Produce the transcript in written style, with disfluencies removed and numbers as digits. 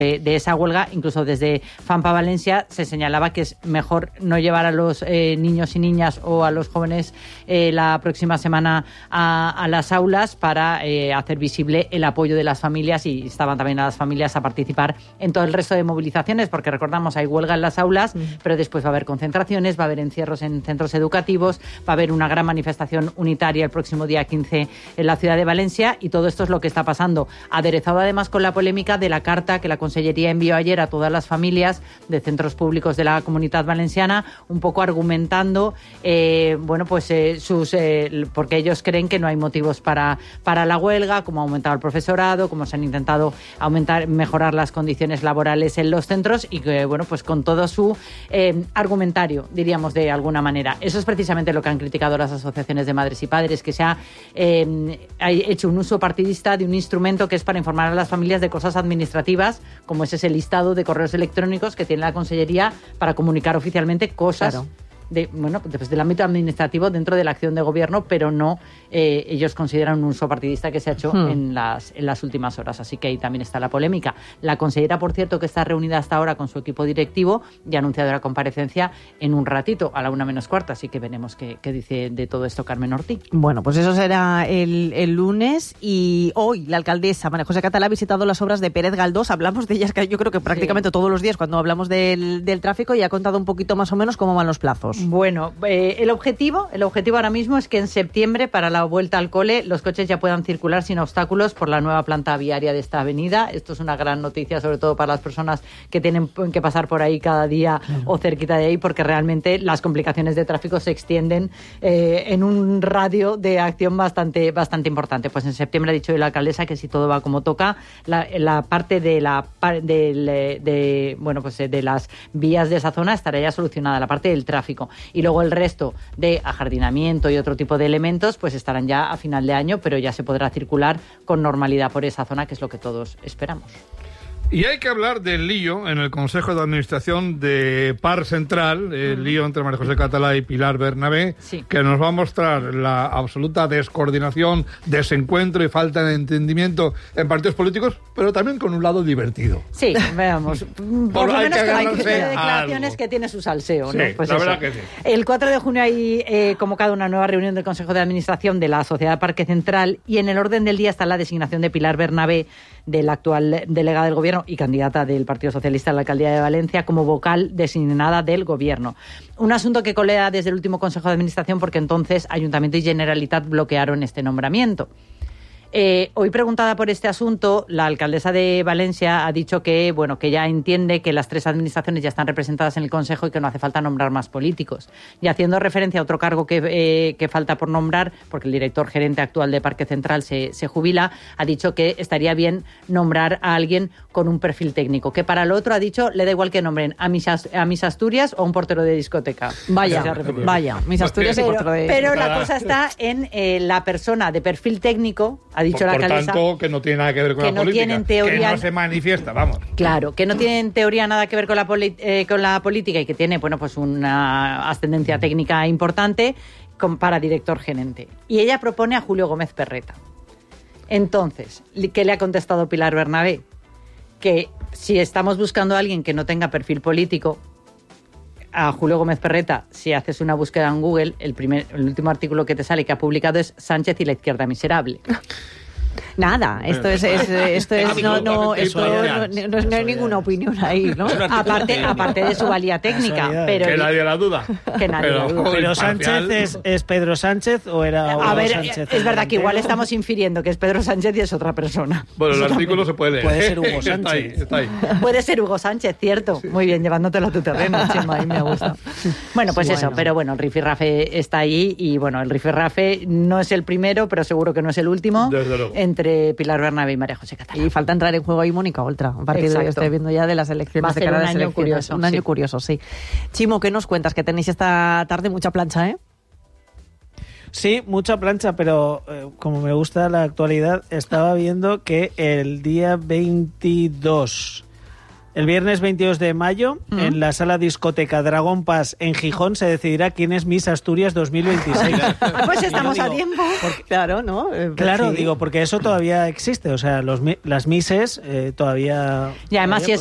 de esa huelga. Incluso desde FAMPA Valencia se señalaba que es mejor no llevar a los niños y niñas o a los jóvenes la próxima semana a las aulas para hacer visible el apoyo de las familias, y estaban también a las familias a participar en todo el resto de movilizaciones, porque recordamos, hay huelga en las aulas, pero después va a haber concentraciones, va a haber encierros en centros educativos, va a haber una gran manifestación unitaria el próximo día 15 en la ciudad de Valencia, y todo esto es lo que está pasando, aderezado además con la polémica de la carta que la Consellería envió ayer a todas las familias de centros públicos de la Comunitat Valenciana, un poco argumentando porque ellos creen que no hay motivos para la huelga, como ha aumentado el profesorado, como se han intentado mejorar las condiciones laborales en los centros, y que con todo su argumentario, diríamos de alguna manera. Eso es precisamente lo que han criticado las asociaciones de madres y padres, que se ha hecho un uso partidista de un instrumento que es para informar a las familias de cosas administrativas, como es ese listado de correos electrónicos que tiene la Consellería para comunicar oficialmente cosas. Claro. Del ámbito administrativo dentro de la acción de gobierno, pero no ellos consideran un uso partidista que se ha hecho en las últimas horas. Así que ahí también está la polémica. La consellera, por cierto, que está reunida hasta ahora con su equipo directivo, ya ha anunciado la comparecencia en un ratito, a la 1:15, así que veremos qué dice de todo esto Carmen Ortí. Bueno, pues eso será el lunes, y hoy la alcaldesa María José Catalá ha visitado las obras de Pérez Galdós. Hablamos de ellas, que yo creo que prácticamente todos los días cuando hablamos del tráfico, y ha contado un poquito más o menos cómo van los plazos. Bueno, el objetivo ahora mismo es que en septiembre, para la vuelta al cole, los coches ya puedan circular sin obstáculos por la nueva planta viaria de esta avenida. Esto es una gran noticia, sobre todo para las personas que tienen que pasar por ahí cada día o cerquita de ahí, porque realmente las complicaciones de tráfico se extienden en un radio de acción bastante importante. Pues en septiembre ha dicho la alcaldesa que si todo va como toca, la parte de las vías de esa zona estará ya solucionada, la parte del tráfico. Y luego el resto de ajardinamiento y otro tipo de elementos pues estarán ya a final de año, pero ya se podrá circular con normalidad por esa zona, que es lo que todos esperamos. Y hay que hablar del lío en el Consejo de Administración de Parc Central, el lío entre María José Catalá y Pilar Bernabé, que nos va a mostrar la absoluta descoordinación, desencuentro y falta de entendimiento en partidos políticos, pero también con un lado divertido. Sí, veamos. Por lo menos hay que hacer declaraciones que tiene su salseo, ¿no? Sí, pues la eso. verdad que sí. El 4 de junio hay convocado una nueva reunión del Consejo de Administración de la Sociedad Parque Central, y en el orden del día está la designación de Pilar Bernabé, de la actual delegada del Gobierno y candidata del Partido Socialista a la Alcaldía de Valencia, como vocal designada del Gobierno. Un asunto que colea desde el último Consejo de Administración, porque entonces Ayuntamiento y Generalitat bloquearon este nombramiento. Hoy preguntada por este asunto, la alcaldesa de Valencia ha dicho que ya entiende que las tres administraciones ya están representadas en el Consejo y que no hace falta nombrar más políticos. Y haciendo referencia a otro cargo que falta por nombrar, porque el director gerente actual de Parque Central se jubila, ha dicho que estaría bien nombrar a alguien con un perfil técnico, que para lo otro ha dicho le da igual que nombren a Mis Asturias o a un portero de discoteca. Vaya, Mis Asturias y portero de discoteca. Pero la cosa está en la persona de perfil técnico, ha dicho la alcaldesa. Por tanto, que no tiene nada que ver con la política. Tiene en teoría, que no se manifiesta, vamos. Claro, que no tiene en teoría nada que ver con la política, y que tiene, pues una ascendencia técnica importante para director gerente. Y ella propone a Julio Gómez Perreta. Entonces, ¿qué le ha contestado Pilar Bernabé? Que si estamos buscando a alguien que no tenga perfil político, a Julio Gómez Perreta, si haces una búsqueda en Google, el último artículo que te sale que ha publicado es Sánchez y la izquierda miserable. Nada, esto no hay ninguna opinión ahí, ¿no? Aparte de su valía técnica, pero que nadie la duda. Pero Sánchez es Pedro Sánchez o era Hugo Sánchez. Es verdad que igual estamos infiriendo que es Pedro Sánchez y es otra persona. Bueno, el artículo se puede leer. Puede ser Hugo Sánchez. Está ahí. Puede ser Hugo Sánchez, cierto. Sí. Muy bien, llevándotelo a tu terreno, Chema, ahí me gusta. Bueno, pues eso, pero bueno, el rifirrafe está ahí, y bueno, el rifirrafe no es el primero, pero seguro que no es el último. Desde luego. Entre Pilar Bernabé y María José Catalá. Y falta entrar en juego ahí Mónica Oltra, a partir de lo que estoy viendo ya de las elecciones. Va a ser un año curioso. Un año curioso, sí. Chimo, ¿qué nos cuentas? Que tenéis esta tarde mucha plancha, ¿eh? Sí, mucha plancha, pero como me gusta la actualidad, estaba viendo que el día 22 El viernes 22 de mayo, en la sala discoteca Dragon Pass en Gijón, se decidirá quién es Miss Asturias 2026. Pues estamos a tiempo. Claro, ¿no? Claro, digo, porque eso todavía existe. O sea, las Misses todavía... Y además, si es